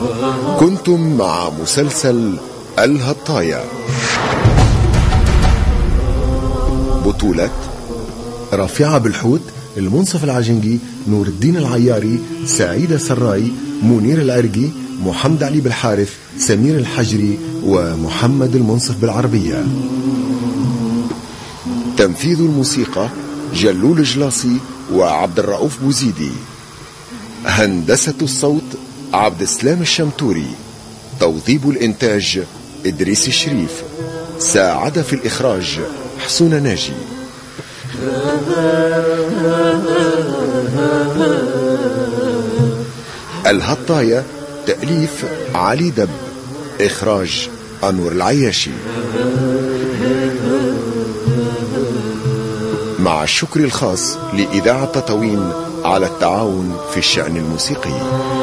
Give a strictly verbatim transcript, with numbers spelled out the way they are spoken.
كنتم مع مسلسل الهطاية. بطولة رافعة بالحوت، المنصف العجنقي، نور الدين العياري، سعيدة سراي، منير العرقي، محمد علي بالحارث، سمير الحجري، ومحمد المنصف بالعربية. تنفيذ الموسيقى جلول جلاصي وعبد الرؤوف بوزيدي. هندسة الصوت عبد السلام الشمتوري. توظيب الإنتاج إدريس الشريف. ساعد في الإخراج حسون ناجي. الهطاية تأليف علي دب، إخراج أنور العياشي، مع الشكر الخاص لإذاعة تطاوين على التعاون في الشأن الموسيقي.